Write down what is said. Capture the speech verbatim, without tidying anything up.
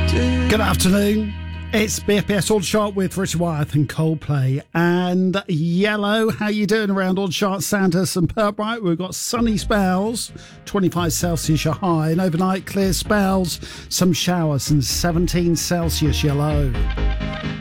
Good afternoon. It's B F B S Aldershot with Richard Wyeth and Coldplay. And yellow, how you doing around Aldershot, Sandhurst and Pirbright? We've got sunny spells, twenty-five Celsius your high, and overnight clear spells, some showers and seventeen Celsius yellow.